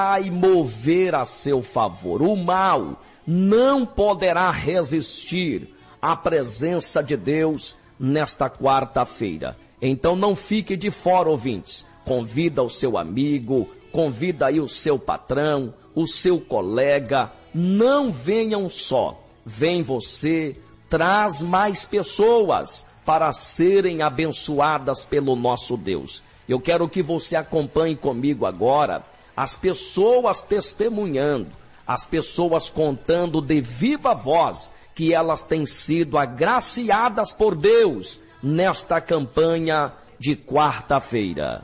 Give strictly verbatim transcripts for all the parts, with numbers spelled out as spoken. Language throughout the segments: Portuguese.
vai mover a seu favor. O mal não poderá resistir à presença de Deus nesta quarta-feira. Então não fique de fora, ouvintes. Convida o seu amigo, convida aí o seu patrão, o seu colega. Não venham só, vem você, traz mais pessoas para serem abençoadas pelo nosso Deus. Eu quero que você acompanhe comigo agora as pessoas testemunhando, as pessoas contando de viva voz que elas têm sido agraciadas por Deus nesta campanha de quarta-feira.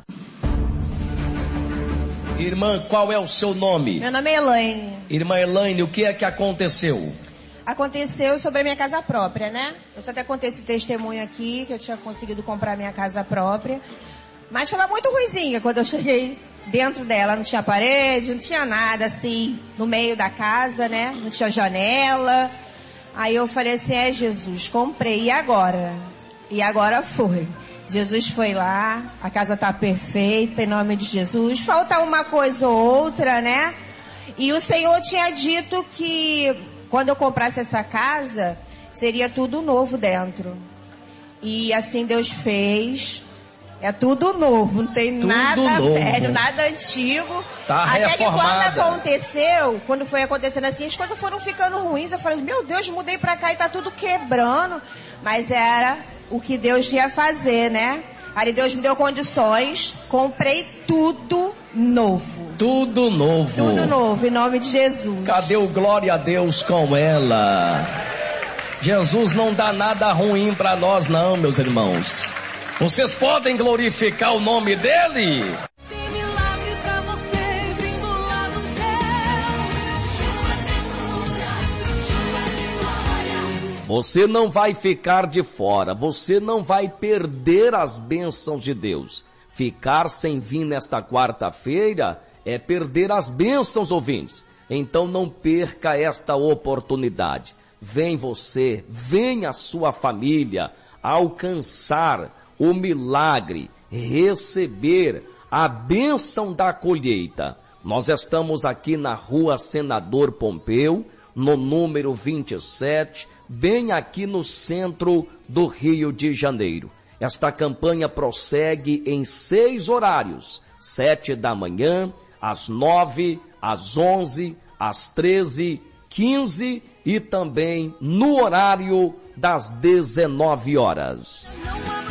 Irmã, qual é o seu nome? Meu nome é Elaine. Irmã Elaine, o que é que aconteceu? Aconteceu sobre a minha casa própria, né? Eu só até contei esse testemunho aqui, que eu tinha conseguido comprar minha casa própria. Mas estava muito ruizinha quando eu cheguei dentro dela. Não tinha parede, não tinha nada assim, no meio da casa, né? Não tinha janela. Aí eu falei assim, é Jesus, comprei, e agora? E agora foi. Jesus foi lá, a casa tá perfeita, em nome de Jesus. Falta uma coisa ou outra, né? E o Senhor tinha dito que quando eu comprasse essa casa, seria tudo novo dentro. E assim Deus fez. É tudo novo, não tem tudo nada novo. velho, nada antigo. Tá Até reformada. que quando aconteceu, quando foi acontecendo assim, as coisas foram ficando ruins. Eu falei, meu Deus, mudei pra cá e tá tudo quebrando. Mas era o que Deus ia fazer, né? Aí Deus me deu condições, comprei tudo novo. Tudo novo. Tudo novo, em nome de Jesus. Cadê o glória a Deus com ela? Jesus não dá nada ruim para nós não, meus irmãos. Vocês podem glorificar o nome dele? Tem milagre pra você, vindo lá do céu. Você não vai ficar de fora, você não vai perder as bênçãos de Deus. Ficar sem vir nesta quarta-feira é perder as bênçãos, ouvintes. Então não perca esta oportunidade. Vem você, vem a sua família alcançar o milagre, receber a bênção da colheita. Nós estamos aqui na rua Senador Pompeu, no número vinte e sete, bem aqui no centro do Rio de Janeiro. Esta campanha prossegue em seis horários, sete da manhã, às nove, às onze, às treze, quinze e também no horário das dezenove horas.